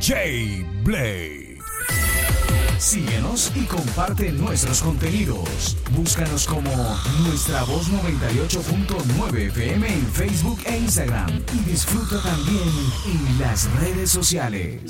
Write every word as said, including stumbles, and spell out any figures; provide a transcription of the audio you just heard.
J Blade. Síguenos y comparte nuestros contenidos. Búscanos como Nuestra Voz noventa y ocho punto nueve F M en Facebook e Instagram. Y disfruta también en las redes sociales.